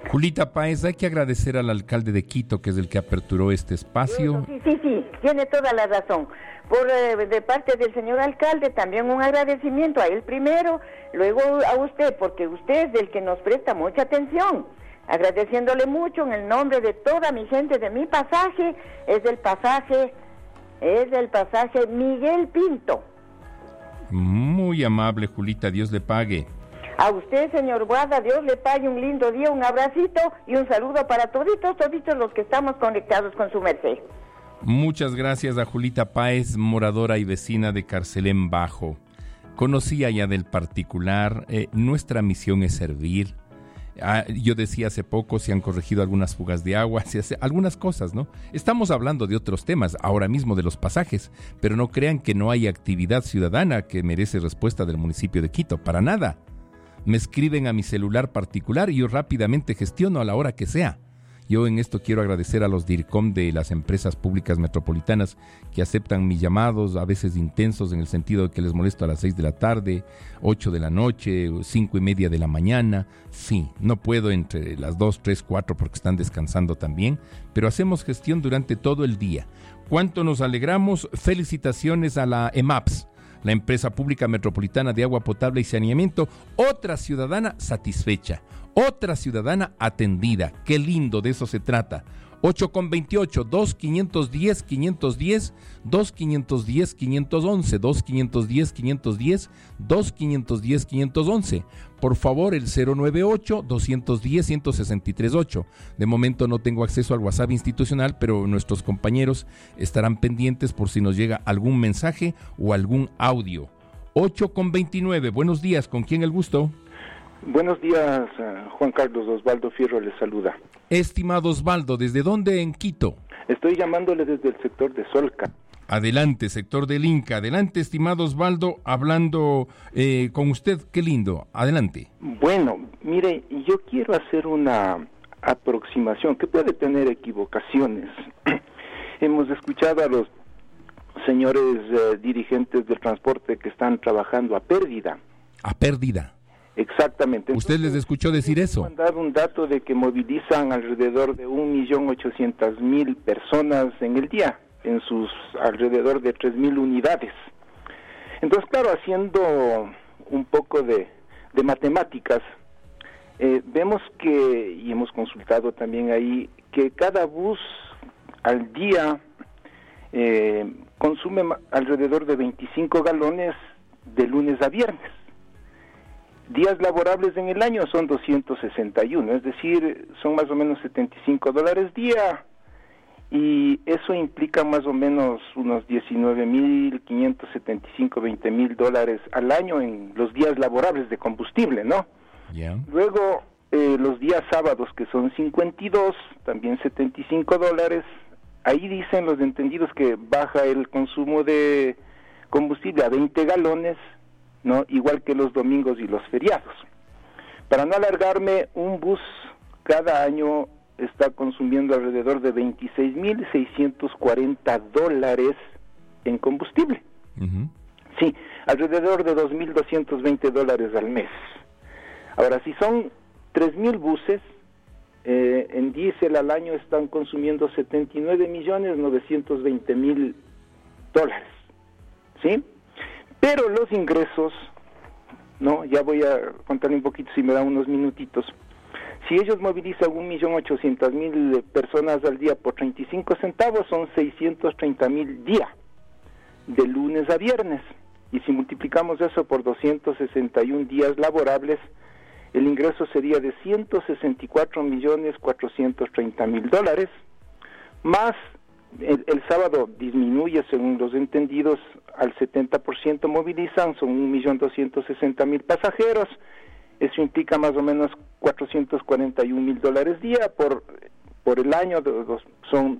Julita Páez, hay que agradecer al alcalde de Quito, que es el que aperturó este espacio. Sí, tiene toda la razón. De parte del señor alcalde, también un agradecimiento a él primero, luego a usted, porque usted es el que nos presta mucha atención. Agradeciéndole mucho en el nombre de toda mi gente de mi pasaje, es el pasaje Miguel Pinto. Muy amable, Julita, Dios le pague. A usted, señor Guarda, Dios le pague, un lindo día, un abracito y un saludo para toditos los que estamos conectados con su merced. Muchas gracias a Julita Páez, moradora y vecina de Carcelén Bajo. Conocía ya del particular, nuestra misión es servir. Yo decía hace poco, se han corregido algunas fugas de agua, se hace algunas cosas, ¿no? Estamos hablando de otros temas, ahora mismo de los pasajes, pero no crean que no hay actividad ciudadana que merece respuesta del municipio de Quito, para nada. Me escriben a mi celular particular y yo rápidamente gestiono a la hora que sea. Yo en esto quiero agradecer a los DIRCOM de las empresas públicas metropolitanas que aceptan mis llamados, a veces intensos en el sentido de que les molesto a las 6 de la tarde, 8 de la noche, 5:30 de la mañana. Sí, no puedo entre las 2, 3, 4 porque están descansando también, pero hacemos gestión durante todo el día. ¿Cuánto nos alegramos? Felicitaciones a la EMAPS, la Empresa Pública Metropolitana de Agua Potable y Saneamiento, otra ciudadana satisfecha, otra ciudadana atendida. Qué lindo, de eso se trata. 8:28, 2510-510, 2510-511, 2510-510, 2510-511. Por favor, el 098-210-1638. De momento no tengo acceso al WhatsApp institucional, pero nuestros compañeros estarán pendientes por si nos llega algún mensaje o algún audio. 8:29, buenos días, ¿con quién el gusto? Buenos días, Juan Carlos. Osvaldo Fierro les saluda. Estimado Osvaldo, ¿desde dónde en Quito? Estoy llamándole desde el sector de Solca. Adelante, sector del Inca. Adelante, estimado Osvaldo, hablando con usted. Qué lindo. Adelante. Bueno, mire, yo quiero hacer una aproximación que puede tener equivocaciones. Hemos escuchado a los señores dirigentes del transporte que están trabajando a pérdida. ¿A pérdida? Exactamente. ¿Usted les escuchó decir eso? Han dado un dato de que movilizan alrededor de 1.800.000 personas en el día, en sus alrededor de 3.000 unidades. Entonces, claro, haciendo un poco de matemáticas, vemos que, y hemos consultado también ahí, que cada bus al día consume alrededor de 25 galones de lunes a viernes. Días laborables en el año son 261, es decir, son más o menos $75 día, y eso implica más o menos unos 19.575, $20.000 al año en los días laborables de combustible, ¿no? Yeah. Luego, los días sábados, que son 52, también $75, ahí dicen los entendidos que baja el consumo de combustible a 20 galones, ¿no? Igual que los domingos y los feriados. Para no alargarme, un bus cada año está consumiendo alrededor de $26.640 en combustible. Uh-huh. Sí, alrededor de $2.220 al mes. Ahora, si son 3.000 buses, en diésel al año están consumiendo $79.920.000, ¿sí? Pero los ingresos, no, ya voy a contarle un poquito si me dan unos minutitos. Si ellos movilizan 1.800.000 personas al día por 35 centavos, son 630.000 día, de lunes a viernes. Y si multiplicamos eso por 261 días laborables, el ingreso sería de $164.430.000, más el sábado disminuye, según los entendidos, al 70% movilizan, son 1.260.000 pasajeros. Eso implica más o menos $441.000 día, por el año son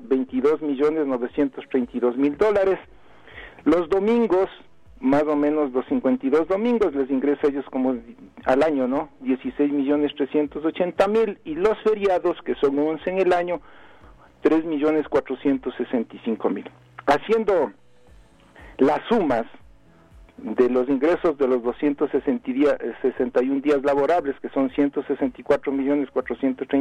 $22.932.000. Los domingos, más o menos los 52 domingos, les ingresa a ellos como al año, ¿no? $16.380.000, y los feriados, que son 11 en el año, $3.465.000. Haciendo las sumas de los ingresos de los 261 días laborables, que son $164.430.000,